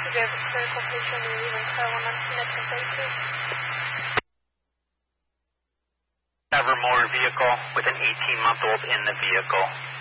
you have a critical patient or even car 1 on connecting basis? Evermore vehicle with an 18-month-old in the vehicle.